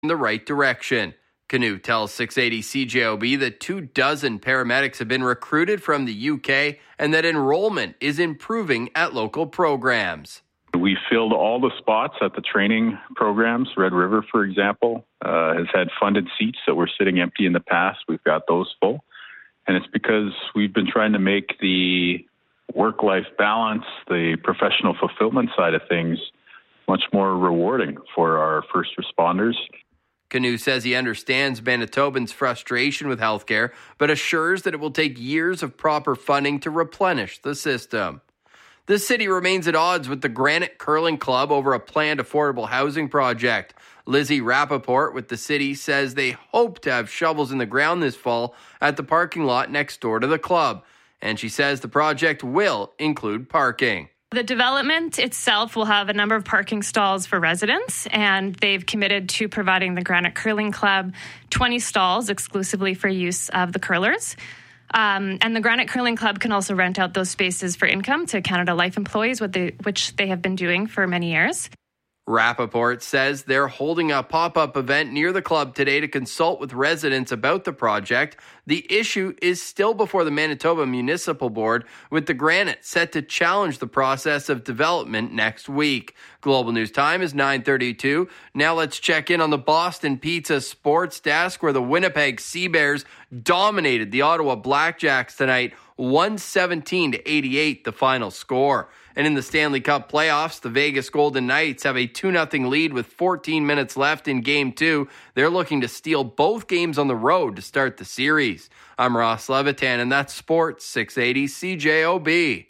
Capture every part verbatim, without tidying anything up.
in the right direction. Canute tells six eighty C J O B that two dozen paramedics have been recruited from the U K and that enrollment is improving at local programs. We filled all the spots at the training programs. Red River, for example, uh, has had funded seats that were sitting empty in the past. We've got those full. And it's because we've been trying to make the work-life balance, the professional fulfillment side of things, much more rewarding for our first responders. Canute says he understands Manitobans' frustration with healthcare, but assures that it will take years of proper funding to replenish the system. The city remains at odds with the Granite Curling Club over a planned affordable housing project. Lizzie Rappaport with the city says they hope to have shovels in the ground this fall at the parking lot next door to the club. And she says the project will include parking. The development itself will have a number of parking stalls for residents, and they've committed to providing the Granite Curling Club twenty stalls exclusively for use of the curlers. Um, and the Granite Curling Club can also rent out those spaces for income to Canada Life employees, what they, which they have been doing for many years. Rappaport says they're holding a pop-up event near the club today to consult with residents about the project. The issue is still before the Manitoba Municipal Board, with the Granite set to challenge the process of development next week. Global News Time is nine thirty-two. Now let's check in on the Boston Pizza Sports Desk, where the Winnipeg Sea Bears dominated the Ottawa Blackjacks tonight, one seventeen to eighty-eight, the final score. And in the Stanley Cup playoffs, the Vegas Golden Knights have a two nothing lead with fourteen minutes left in Game two. They're looking to steal both games on the road to start the series. I'm Ross Levitan, and that's Sports six eighty C J O B.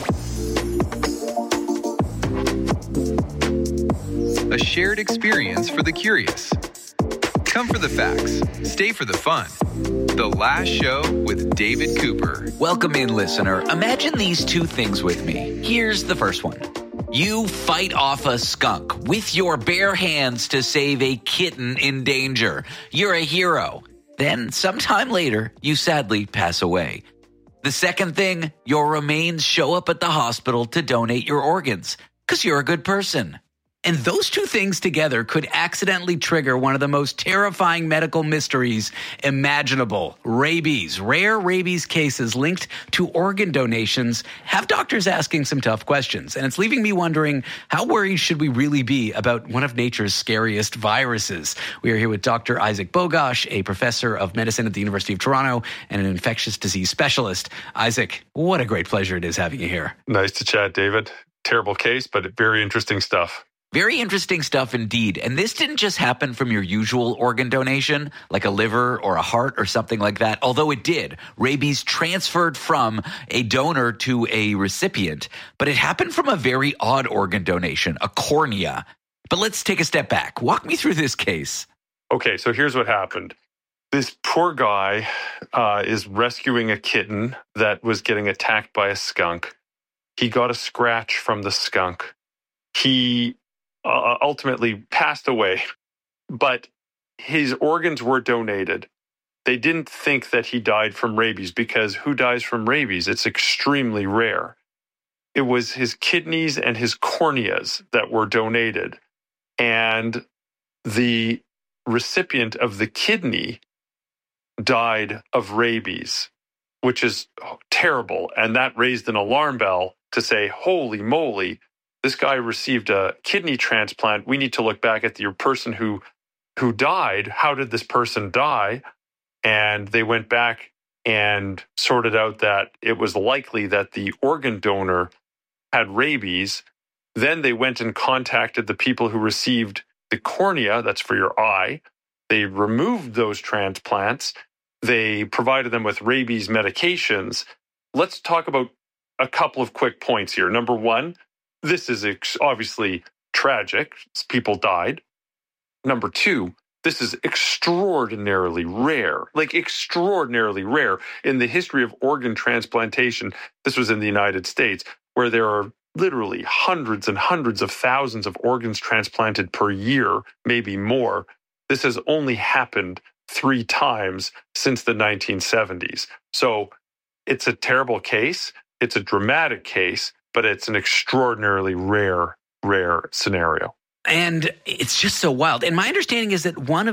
A shared experience for the curious. Come for the facts. Stay for the fun. The Last Show with David Cooper. Welcome in, listener. Imagine these two things with me. Here's the first one. You fight off a skunk with your bare hands to save a kitten in danger. You're a hero. Then, sometime later, you sadly pass away. The second thing, your remains show up at the hospital to donate your organs, because you're a good person. And those two things together could accidentally trigger one of the most terrifying medical mysteries imaginable. Rabies. Rare rabies cases linked to organ donations have doctors asking some tough questions. And it's leaving me wondering, how worried should we really be about one of nature's scariest viruses? We are here with Doctor Isaac Bogosh, a professor of medicine at the University of Toronto and an infectious disease specialist. Isaac, what a great pleasure it is having you here. Nice to chat, David. Terrible case, but very interesting stuff. Very interesting stuff indeed. And this didn't just happen from your usual organ donation, like a liver or a heart or something like that, although it did. Rabies transferred from a donor to a recipient, but it happened from a very odd organ donation, a cornea. But let's take a step back. Walk me through this case. Okay, so here's what happened. This poor guy uh, is rescuing a kitten that was getting attacked by a skunk. He got a scratch from the skunk. He Uh, ultimately passed away, but his organs were donated. They didn't think that he died from rabies because who dies from rabies? It's extremely rare. It was his kidneys and his corneas that were donated, and the recipient of the kidney died of rabies, which is terrible, and that raised an alarm bell to say, holy moly, this guy received a kidney transplant. We need to look back at the person who who died. How did this person die? And they went back and sorted out that it was likely that the organ donor had rabies. Then they went and contacted the people who received the cornea, that's for your eye. They removed those transplants. They provided them with rabies medications. Let's talk about a couple of quick points here. Number one, this is ex- obviously tragic. People died. Number two, this is extraordinarily rare, like extraordinarily rare in the history of organ transplantation. This was in the United States, where there are literally hundreds and hundreds of thousands of organs transplanted per year, maybe more. This has only happened three times since the nineteen seventies. So it's a terrible case. It's a dramatic case, but it's an extraordinarily rare, rare scenario. And it's just so wild. And my understanding is that one of